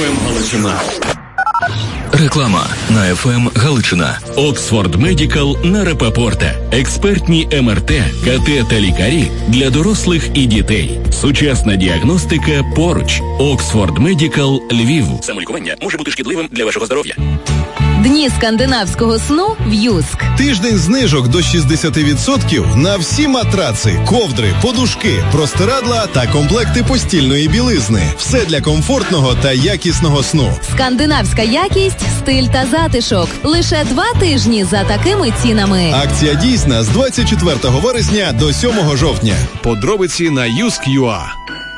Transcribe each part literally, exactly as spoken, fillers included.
еф ем Галичина. Реклама на еф ем Галичина. Оксфорд Медикал на Рапопорта. Експертні ем ер те, ка те та лікарі для дорослих і дітей. Сучасна діагностика поруч. Оксфорд Медикал Львів. Самолікування може бути шкідливим для вашого здоров'я. Дні скандинавського сну в Юск. Тиждень знижок до шістдесят відсотків на всі матраци, ковдри, подушки, простирадла та комплекти постільної білизни. Все для комфортного та якісного сну. Скандинавська якість, стиль та затишок. Лише два тижні за такими цінами. Акція дійсна з двадцять четвертого вересня до сьомого жовтня. Подробиці на юск крапка ю а.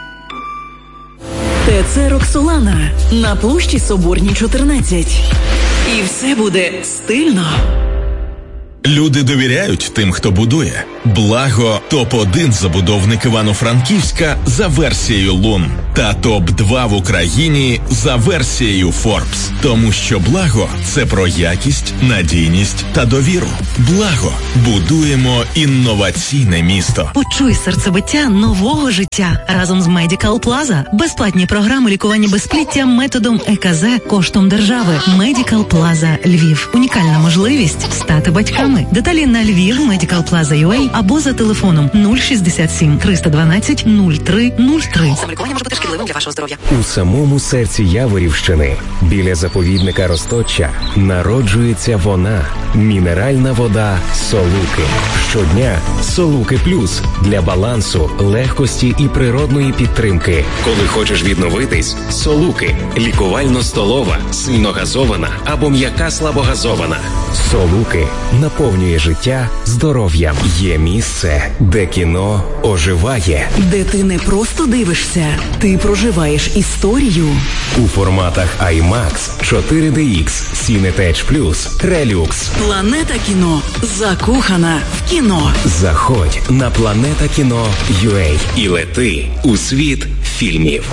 ТЦ «Роксолана» на площі Соборній, чотирнадцять. І все буде стильно. Люди довіряють тим, хто будує. Благо, топ один забудовник Івано-Франківська за версією Лун. Та топ два в Україні за версією Forbes. Тому що Благо – це про якість, надійність та довіру. Благо. Будуємо інноваційне місто. Почуй серцебиття нового життя разом з Medical Plaza. Безплатні програми лікування безпліття методом е ка зет коштом держави. Medical Plaza Львів. Унікальна можливість стати батьками. Деталі на Львів Medical Plaza крапка ю а або за телефоном нуль шістдесят сім триста дванадцять нуль три нуль три. Самолікування може бути шкідливим для вашого здоров'я. У самому серці Яворівщини, біля заповідника Росточчя, народжується вона – мінеральна вода «Солуки». Щодня «Солуки Плюс» для балансу, легкості і природної підтримки. Коли хочеш відновитись – «Солуки». Лікувально-столова, сильногазована або м'яка слабогазована. «Солуки» наповнює життя здоров'ям. Є місце, де кіно оживає. Де ти не просто дивишся, ти проживаєш історію. У форматах аймакс, чотири де ікс, Cinetage Plus, Relux. Планета кіно. Закохана в кіно. Заходь на планета кіно крапка ю а і лети у світ фільмів.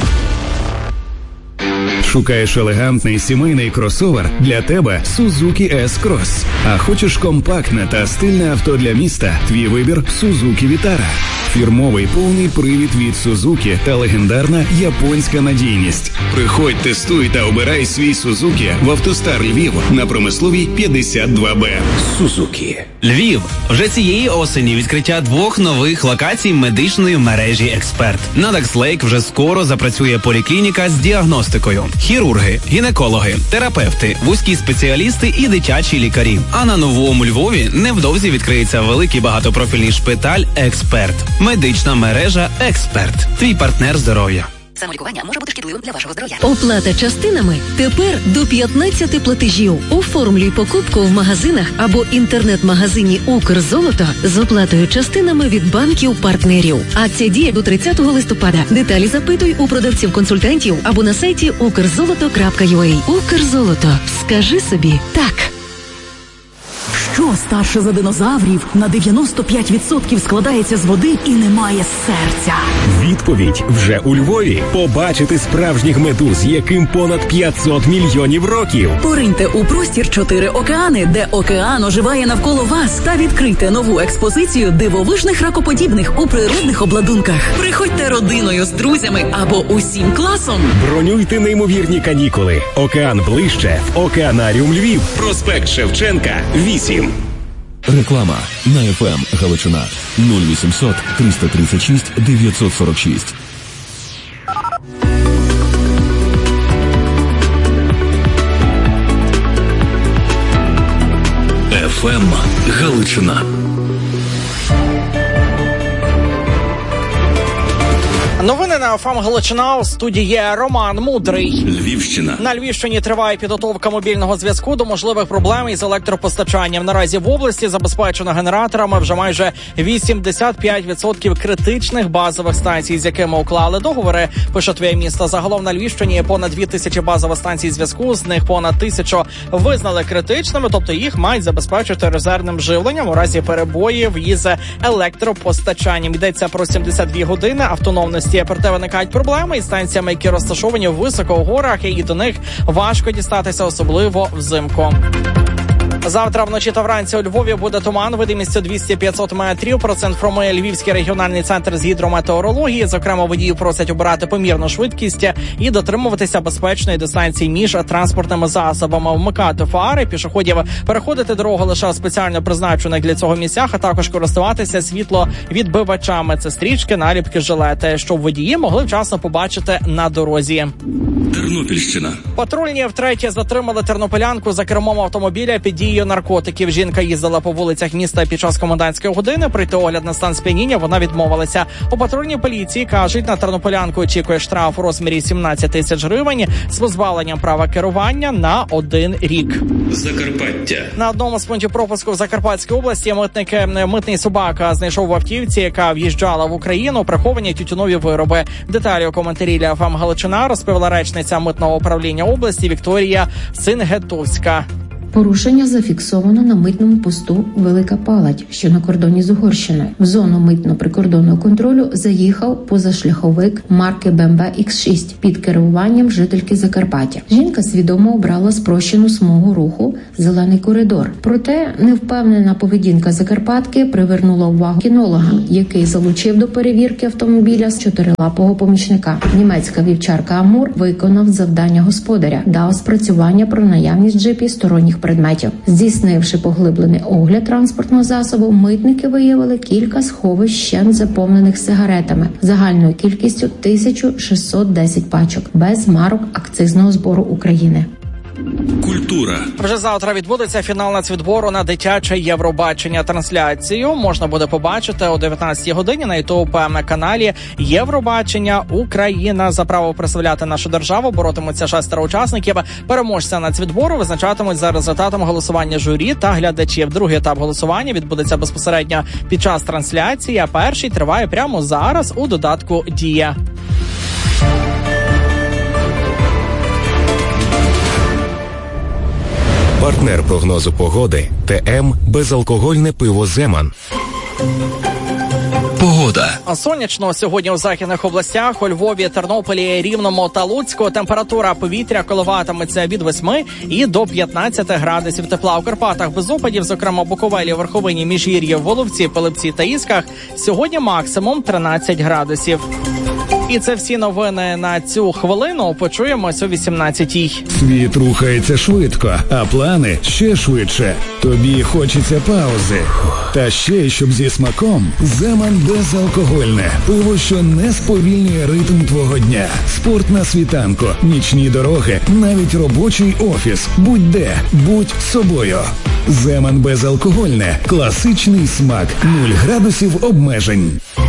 Шукаєш елегантний сімейний кросовер? Для тебе Suzuki S-Cross. А хочеш компактне та стильне авто для міста? Твій вибір Suzuki Vitara. Фірмовий повний привід від Suzuki та легендарна японська надійність. Приходь, тестуй та обирай свій Suzuki в Автостар Львів на Промисловій п'ятдесят два Б. Suzuki. Львів. Вже цієї осені відкриття двох нових локацій медичної мережі «Експерт». На Дакслейк вже скоро запрацює поліклініка з діагностикою. Хірурги, гінекологи, терапевти, вузькі спеціалісти і дитячі лікарі. А на Новому Львові невдовзі відкриється великий багатопрофільний шпиталь «Експерт». Медична мережа «Експерт». Твій партнер здоров'я. Самолікування може бути шкідливим для вашого здоров'я. Оплата частинами тепер до п'ятнадцяти платежів. Оформлюй покупку в магазинах або інтернет-магазині «Укрзолото» з оплатою частинами від банків-партнерів. Акція діє до тридцятого листопада. Деталі запитуй у продавців-консультантів або на сайті укрзолото крапка ю а. «Укрзолото». Скажи собі «так». Що старше за динозаврів на дев'яносто п'ять відсотків складається з води і не має серця? Відповідь вже у Львові. Побачити справжніх медуз, яким понад п'ятсот мільйонів років. Пориньте у простір чотири океани, де океан оживає навколо вас, та відкрийте нову експозицію дивовижних ракоподібних у природних обладунках. Приходьте родиною з друзями або усім класом. Бронюйте неймовірні канікули. Океан ближче в Океанаріум Львів. Проспект Шевченка, вісім. Реклама на еф ем Галичина нуль вісімсот триста тридцять шість дев'ятсот сорок шість. еф ем Галичина. Новини на еф ем Галичина. У студії є Роман Мудрий. Львівщина. На Львівщині триває підготовка мобільного зв'язку до можливих проблем із електропостачанням. Наразі в області забезпечено генераторами вже майже вісімдесят п'ять відсотків критичних базових станцій, з якими уклали договори, пише «Твоє місто». Загалом на Львівщині є понад дві тисячі базових станцій зв'язку, з них понад тисячу визнали критичними, тобто їх мають забезпечити резервним живленням у разі перебоїв із електропостачанням. Йдеться про сімдесят дві години автономності. Проте виникають проблеми із станціями, які розташовані високо в горах, і до них важко дістатися, особливо взимку. Завтра вночі та вранці у Львові буде туман, видимістю двісті-п'ятсот метрів. Про це інформує Львівський регіональний центр з гідрометеорології. Зокрема, водіїв просять обирати помірну швидкість і дотримуватися безпечної дистанції між транспортними засобами, вмикати фари, пішоходів переходити дорогу лише у спеціально призначених для цього місцях, а також користуватися світловідбивачами. Це стрічки, наліпки, жилети, щоб водії могли вчасно побачити на дорозі. Тернопільщина. Патрульні втретє затримали тернополянку за кермом автомобіля під дією наркотиків. Жінка їздила по вулицях міста під час комендантської години. Пройти огляд на стан сп'яніння вона відмовилася. У патрульній поліції кажуть, на тернополянку очікує штраф у розмірі сімнадцять тисяч гривень з позбавленням права керування на один рік. Закарпаття. На одному з пунктів пропуску в Закарпатській області митники, митний собака знайшов в автівці, яка в'їжджала в Україну, приховані тютюнові вироби. Деталі у коментарі для еф ем Галичина розповіла речниця митного управління області Вікторія Сингетовська. Порушення зафіксовано на митному посту Велика Палать, що на кордоні з Угорщиною. В зону митно-прикордонного контролю заїхав позашляховик марки Б М В Ікс шість під керуванням жительки Закарпаття. Жінка свідомо обрала спрощену смугу руху «Зелений коридор». Проте невпевнена поведінка закарпатки привернула увагу кінолога, який залучив до перевірки автомобіля з чотирилапого помічника. Німецька вівчарка Амур виконав завдання господаря, дав спрацювання про наявність в джипі сторонніх предметів. Здійснивши поглиблений огляд транспортного засобу, митники виявили кілька сховищ щент заповнених сигаретами загальною кількістю тисяча шістсот десять пачок без марок акцизного збору України. Культура. Вже завтра відбудеться фінал нацвідбору на дитяче Євробачення. Трансляцію можна буде побачити о дев'ятнадцятій годині на ютуб-каналі Євробачення Україна. За право представляти нашу державу боротимуться шестеро учасників. Переможця нацвідбору визначатимуть за результатом голосування журі та глядачів. Другий етап голосування відбудеться безпосередньо під час трансляції, а перший триває прямо зараз у додатку «Дія». Партнер прогнозу погоди Т М безалкогольне пиво «Земан». Погода. Сонячно сьогодні у західних областях, у Львові, Тернополі, Рівному та Луцьку. Температура повітря коливатиметься від восьми і до п'ятнадцяти градусів тепла. У Карпатах без опадів, зокрема Буковелі, Верховині, Міжгір'ї, Воловці, Пилипці та Ісках. Сьогодні максимум тринадцять градусів. І це всі новини на цю хвилину. Почуємось о вісімнадцятій. Світ рухається швидко, а плани ще швидше. Тобі хочеться паузи. Та ще, щоб зі смаком, «Земан» безалкогольне. Пиво, що не сповільнює ритм твого дня. Спорт на світанку, нічні дороги, навіть робочий офіс. Будь-де, будь собою. «Земан» безалкогольне. Класичний смак. Нуль градусів обмежень.